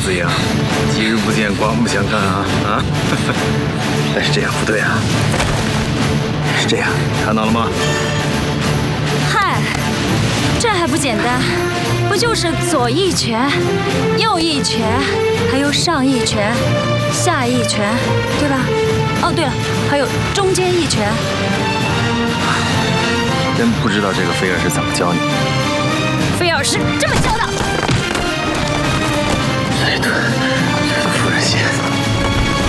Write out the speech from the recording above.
子英，今日不见，刮目相看啊啊！但是这样不对啊，是这样，看到了吗？ 嗨，这还不简单，不就是左一拳，右一拳，还有上一拳、下一拳，对吧？哦，对了，还有中间一拳。 真不知道这个菲尔是怎么教你的。 菲尔是这么教的。 这对夫人心。